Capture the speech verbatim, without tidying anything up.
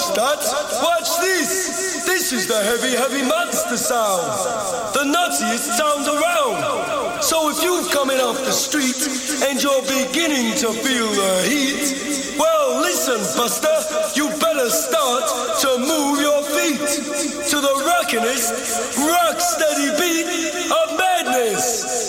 that. Watch this. This is the heavy, heavy monster sound. The nuttiest sound around. So if you're coming off the street and you're beginning to feel the heat, well, listen, Buster, you better start to move your feet to the rockinest, rock steady beat of madness.